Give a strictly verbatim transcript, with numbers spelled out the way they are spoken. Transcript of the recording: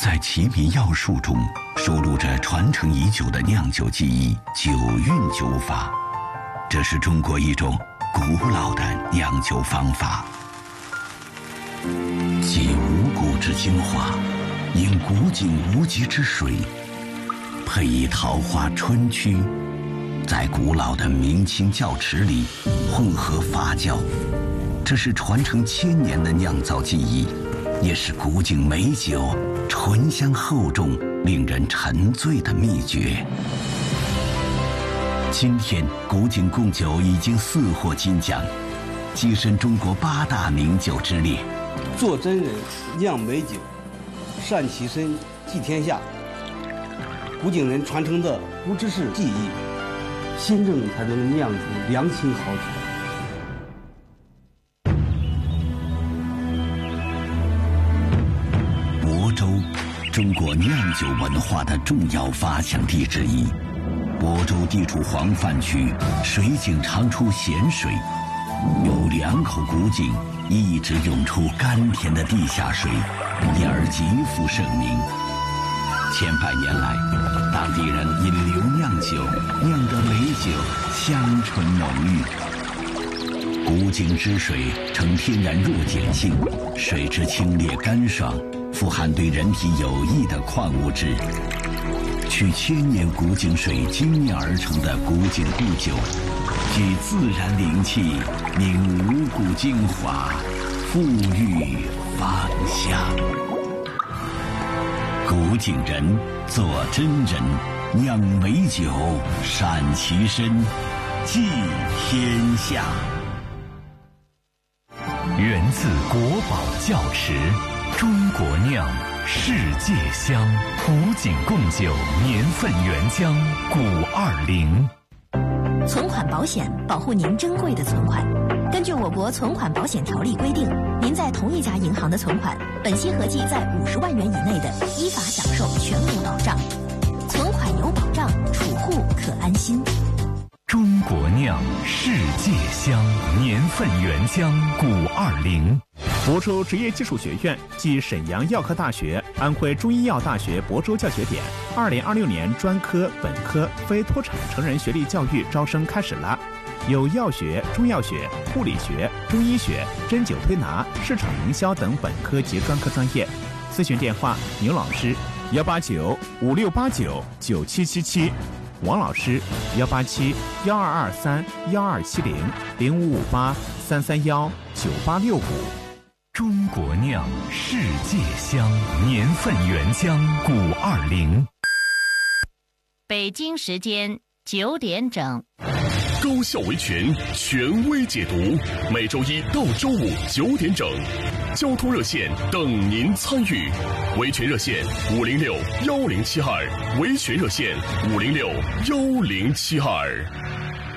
在《齐民要术》中收录着传承已久的酿酒技艺——酒韵酒法。这是中国一种古老的酿酒方法，集五谷之精华，饮古井无极之水，配以桃花春曲，在古老的明清窖池里混合发酵。这是传承千年的酿造技艺，也是古井美酒醇香厚重、令人沉醉的秘诀。今天，古井贡酒已经四获金奖，跻身中国八大名酒之列。 做真人，酿美酒，善其身，济天下。古井人传承的不只是技艺，心正才能酿出良情好酒。 亳州，中国酿酒文化的重要发祥地之一。亳州地处黄泛区，水井常出咸水，有两口古井一直涌出甘甜的地下水，因而极负盛名。千百年来，当地人引流酿酒，酿得美酒香醇浓郁。古井之水呈天然弱碱性，水质清冽干爽，富含对人体有益的矿物质。取千年古井水精炼而成的古井贡酒，具自然灵气，凝五谷精华，馥郁芳香。古井人做真人，酿美酒，善其身，济天下。 源自国宝窖池，中国酿，世界香。古井贡酒年份原浆古二零。 存款保险保护您珍贵的存款。根据我国存款保险条例规定，您在同一家银行的存款，本息合计在五十万元以内的，依法享受全额保障。存款有保障，储户可安心。 中国酿，世界香，年份原浆古二零。 亳州职业技术学院暨沈阳药科大学、安徽中医药大学亳州教学点二零二六年专科、本科、非脱产成人学历教育招生开始了。有药学、中药学、护理学、中医学、针灸推拿、市场营销等本科及专科专业。咨询电话：牛老师幺八九五六八九九七七七，王老师幺八七幺二二三幺二七零零五五八三三幺九八六五。 中国酿，世界香，年份原浆古二零。 北京时间九点整。 高效维权权威解读，每周一到周五九点整，交通热线等您参与。维权热线五零六幺零七二，维权热线五零六幺零七二。